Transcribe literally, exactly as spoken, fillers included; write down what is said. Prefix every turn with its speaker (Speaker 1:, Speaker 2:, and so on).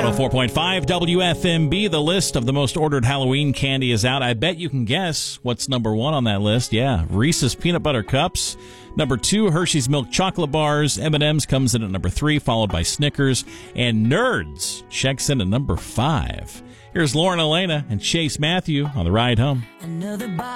Speaker 1: one oh four point five W F M B. The list of the most ordered Halloween candy is out. I bet you can guess what's number one on that list. Yeah, Reese's Peanut Butter Cups. Number two, Hershey's Milk Chocolate Bars. M and M's comes in at number three, followed by Snickers. And Nerds checks in at number five. Here's Lauren Elena and Chase Matthew on the ride home.
Speaker 2: Another